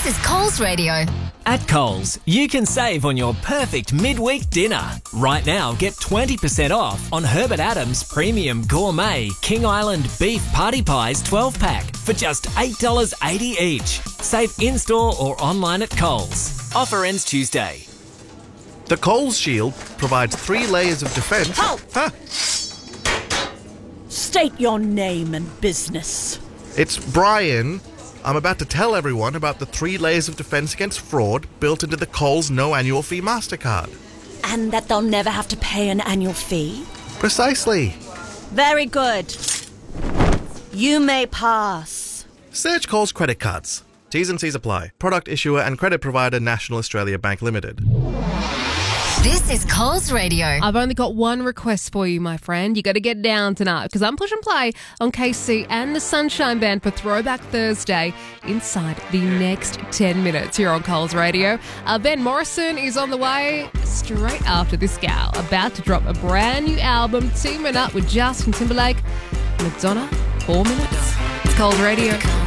is Coles Radio. At Coles, you can save on your perfect midweek dinner. Right now, get 20% off on Herbert Adams Premium Gourmet King Island Beef Party Pies 12-pack for just $8.80 each. Save in-store or online at Coles. Offer ends Tuesday. The Coles Shield provides 3 layers of defence. Halt! Huh? State your name and business. It's Brian. I'm about to tell everyone about the 3 layers of defence against fraud built into the Coles No Annual Fee MasterCard. And that they'll never have to pay an annual fee? Precisely. Very good. You may pass. Search Coles credit cards. T's and C's apply. Product issuer and credit provider National Australia Bank Limited. This is Coles Radio. I've only got one request for you, my friend. You got to get down tonight because I'm push and play on KC and the Sunshine Band for Throwback Thursday inside the next 10 minutes here on Coles Radio. Van Morrison is on the way straight after this gal, about to drop a brand new album, teaming up with Justin Timberlake. Madonna, 4 minutes. It's Coles Radio.